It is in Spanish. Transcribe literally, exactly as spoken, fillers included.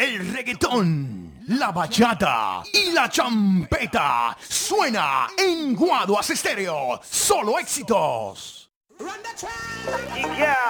El reggaetón, la bachata y la champeta suena en Guaduas Estéreo. Solo éxitos. Yeah.